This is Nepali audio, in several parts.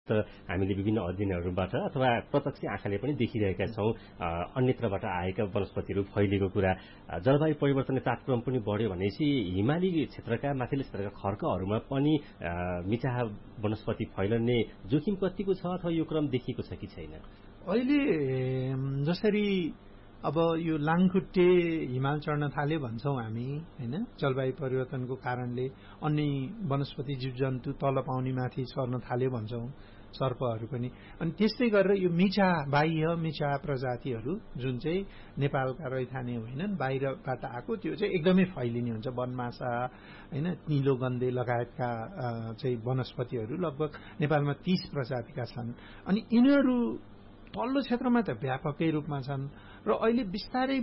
हामीले विभिन्न अध्ययनहरूबाट अथवा प्रत्यक्ष आँखाले पनि देखिरहेका छौं अन्यत्रबाट आएका वनस्पतिहरू फैलिएको कुरा जलवायु परिवर्तनले तापक्रम पनि बढ्यो भनेपछि हिमाली क्षेत्रका माथिल्लो क्षेत्रका खर्कहरूमा पनि मिठाहा वनस्पति फैलने जोखिम कतिको छ अथवा यो क्रम देखिएको छ कि छैन? अहिले जसरी अब यो लाङखुट्टे हिमाल चढ्न थाल्यो भन्छौं हामी हैन, जलवायु परिवर्तनको कारणले अन्य वनस्पति जीवजन्तु तल पाउने माथि सर्न थाल्यो भन्छौं, सर्पहरू पनि। अनि त्यस्तै गरेर यो बाह्य मिठा प्रजातिहरू जुन चाहिँ नेपालका रैथाने होइनन्, बाहिरबाट आएको त्यो चाहिँ एकदमै फैलिने हुन्छ। बनमाछा हैन, निलो गन्धे लगायतका चाहिँ वनस्पतिहरू लगभग नेपालमा 30 प्रजातिका छन्। अनि यिनीहरू तल्लो क्षेत्रमा त व्यापकै रूपमा छन् र अहिले बिस्तारै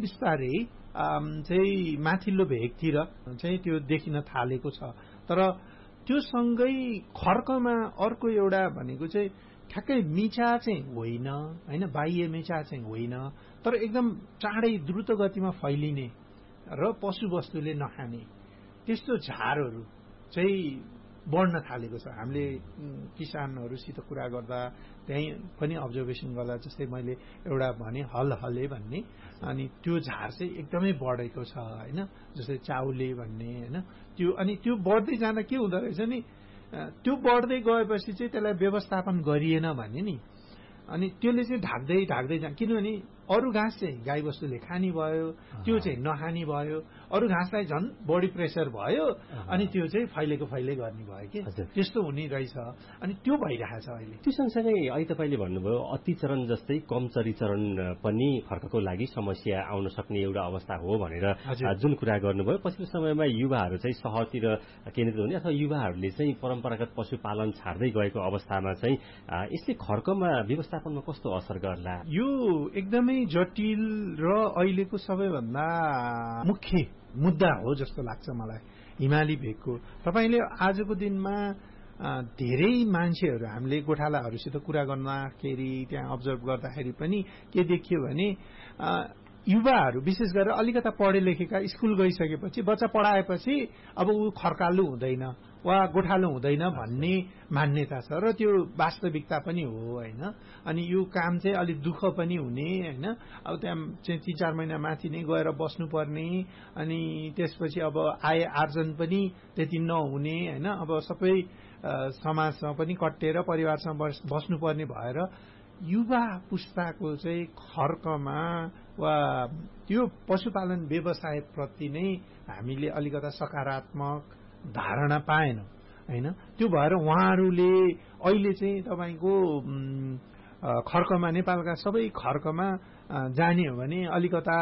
चाहिँ माथिल्लो भेगतिर चाहिँ त्यो देखिन थालेको छ। तर त्यो सँगै खर्कमा अर्को एउटा भनेको चाहिँ ठ्याक्कै मिठा चाहिँ होइन हैन, बाह्य मिठा चाहिँ होइन, तर एकदम चाँडै द्रुत गतिमा फैलिने र पशुवस्तुले नखाने त्यस्तो झारहरू चाहिँ बढ्न थालेको छ। हामीले किसानहरूसित कुरा गर्दा त्यही पनि अब्जर्भेसन गर्दा जस्तै मैले एउटा भने हलहले भन्ने, अनि त्यो झार चाहिँ एकदमै बढेको छ हैन, जस्तै चाउले भन्ने हैन, त्यो अनि त्यो बढ्दै जाँदा के हुँदो रहेछ नि, त्यो बढ्दै गएपछि चाहिँ त्यसलाई व्यवस्थापन गरिएन भने नि अनि त्यसले चाहिँ ढाक्दै जान्छ। किनभने अरू घाँस चाहिँ गाईबस्तुले खानी भयो, त्यो चाहिँ नखानी भयो, अरू घाँसलाई झन् बढी प्रेसर भयो अनि त्यो चाहिँ फैलेको गर्ने भयो कि त्यस्तो हुने रहेछ। अनि त्यो भइरहेछ अहिले। त्यो सँगसँगै अहिले तपाईँले भन्नुभयो अतिचरण जस्तै कमचरी चरण पनि खर्कको लागि समस्या आउन सक्ने एउटा अवस्था हो भनेर जुन कुरा गर्नुभयो। पछिल्लो समयमा युवाहरू चाहिँ शहरतिर केन्द्रित हुने अथवा युवाहरूले चाहिँ परम्परागत पशुपालन छाड्दै गएको अवस्थामा चाहिँ यसले खर्कमा व्यवस्थापनमा कस्तो असर गर्ला? यो एकदमै जटिल र अहिलेको सबैभन्दा मुख्य मुद्दा हो जस्तो लाग्छ मलाई हिमाली भेगको। तपाईले आजको दिनमा धेरै मान्छेहरू हामीले गोठालाहरूसित कुरा गर्दाखेरि त्यहाँ अब्जर्भ गर्दाखेरि पनि के देखियो भने युवाहरू विशेष गरेर अलिकता पढे लेखेका स्कुल गइसकेपछि बच्चा पढाएपछि अब ऊ खर्कालु हुँदैन वा गोठालो हुँदैन भन्ने मान्यता छ र त्यो वास्तविकता पनि हो हैन। अनि यो काम चाहिँ अलि दुःख पनि हुने हैन, अब त्यहाँ चाहिँ 3-4 महिना माथि नै गएर बस्नुपर्ने, अनि त्यसपछि अब आय आर्जन पनि त्यति नहुने हैन, अब सबै समाजसँग पनि कट्टेर परिवारसँग बस्नुपर्ने भएर युवा पुस्ताको चाहिँ खर्कमा वा त्यो पशुपालन व्यवसाय प्रति नै हामीले अलिकता सकारात्मक धारणा पाएनौं हैन। त्यो भएर उहाँहरूले अहिले चाहिँ तपाईको खर्कमा नेपालका सबै खर्कमा जाने हो भने अलिकता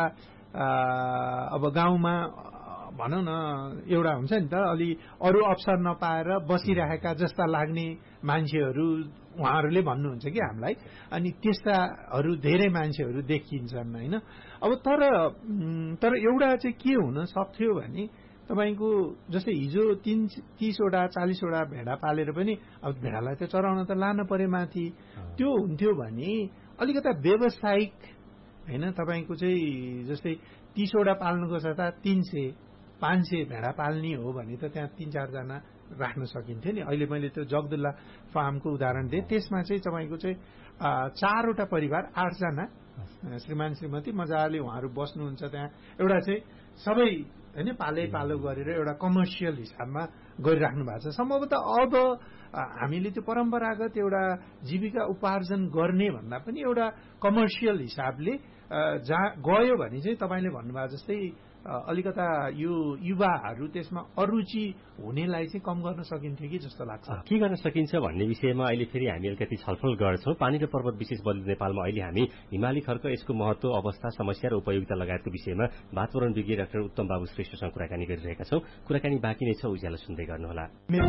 अब गाउँमा भनौं न एउटा हुन्छ नि त, अलि अरू अवसर नपाएर बसिरहेका जस्ता लाग्ने मान्छेहरू उहाँहरूले भन्नुहुन्छ कि हामीलाई। अनि त्यस्ताहरू धेरै मान्छेहरू देखिन्छन् हैन। अब तर एउटा चाहिँ के हुन सक्थ्यो भने तपाईको जस्तै हिजो 30 वटा 40 वटा भेडा पालेर पनि अब भेडालाई त चराउन त लान पर्यो माथि, त्यो हुन्थ्यो भने अलिकता व्यावसायिक हैन, तपाईको चाहिँ जस्तै 30 वटा पाल्नुको सट्टा 300-500 भेडा पाल्ने हो भने त त्यहाँ 3-4 जना राख्न सकिन्थ्यो नि। अहिले मैले त्यो जगदुल्ला फार्मको उदाहरण दिएँ, त्यसमा चाहिँ तपाईको चाहिँ 4 वटा परिवार 8 जना श्रीमान श्रीमती मजाले उहाँहरू बस्नुहुन्छ त्यहाँ। एउटा चाहिँ सबै हैन पालो गरेर एउटा कमर्सियल हिसाबमा गरिराख्नु भएको छ। सम्भवतः अब हामीले त्यो परम्परागत एउटा जीविका उपार्जन गर्ने भन्दा पनि एउटा कमर्सियल हिसाबले गयो भने चाहिँ तपाईले भन्नुभएको जस्तै अलिकता यो युवाहरू त्यसमा अरुचि हुनेलाई चाहिँ कम गर्न सकिन्थ्यो कि जस्तो लाग्छ। के गर्न सकिन्छ भन्ने विषयमा अहिले फेरि हामी अलिकति छलफल गर्छौं। पानी र पर्वत विशेष बलियो नेपालमा अहिले हामी हिमाली खर्क, यसको महत्व, अवस्था, समस्या र उपयोगिता लगायतको विषयमा वातावरण विज्ञ डाक्टर उत्तम बाबु श्रेष्ठसँग कुराकानी गरिरहेका छौं। कुराकानी बाँकी नै छ, उज्यालो सुन्दै गर्नुहोला।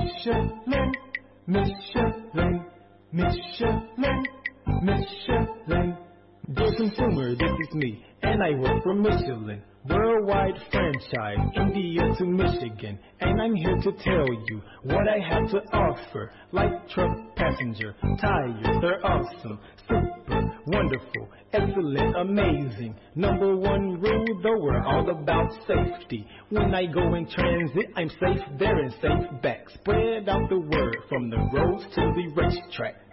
Dear consumer, this is me, and I work for Michelin. Worldwide franchise, India to Michigan. And I'm here to tell you what I have to offer. Light truck passenger, tires, they're awesome. Super, wonderful, excellent, amazing. Number one rule, though, we're all about safety. When I go in transit, I'm safe there and safe back. Spread out the word from the roads to the racetrack.